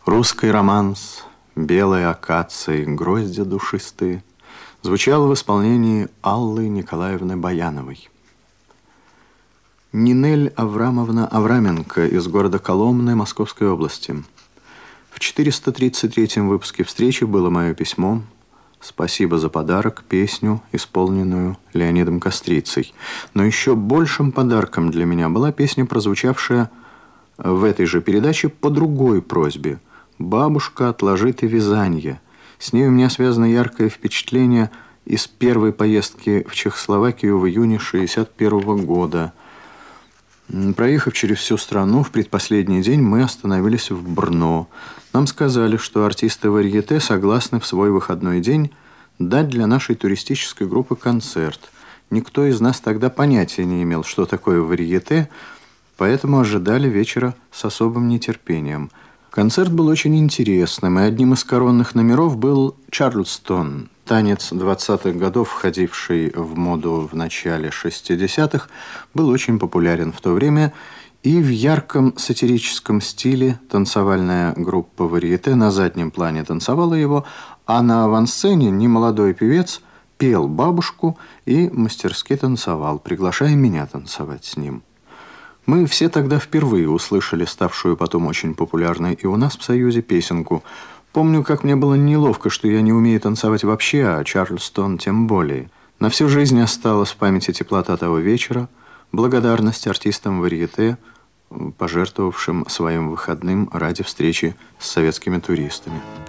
Русский романс, белые акации, грозди душистые звучал в исполнении Аллы Николаевны Баяновой. Нинель Аврамовна Авраменко из города Коломны Московской области. В 433-м выпуске «Встречи» было мое письмо. Спасибо за подарок, песню, исполненную Леонидом Кострицей. Но еще большим подарком для меня была песня, прозвучавшая в этой же передаче по другой просьбе. «Бабушка, отложи ты вязанье». С ней у меня связано яркое впечатление из первой поездки в Чехословакию в июне 1961 года. Проехав через всю страну, в предпоследний день мы остановились в Брно. Нам сказали, что артисты варьете согласны в свой выходной день дать для нашей туристической группы концерт. Никто из нас тогда понятия не имел, что такое варьете, поэтому ожидали вечера с особым нетерпением. Концерт был очень интересным, и одним из коронных номеров был «Чарльстон». Танец 20-х годов, входивший в моду в начале 60-х, был очень популярен в то время, и в ярком сатирическом стиле танцевальная группа варьете на заднем плане танцевала его, а на авансцене немолодой певец пел бабушку и мастерски танцевал, приглашая меня танцевать с ним. Мы все тогда впервые услышали ставшую потом очень популярной и у нас в Союзе песенку. Помню, как мне было неловко, что я не умею танцевать вообще, а Чарльстон тем более. На всю жизнь осталась в памяти теплота того вечера, благодарность артистам варьете, пожертвовавшим своим выходным ради встречи с советскими туристами.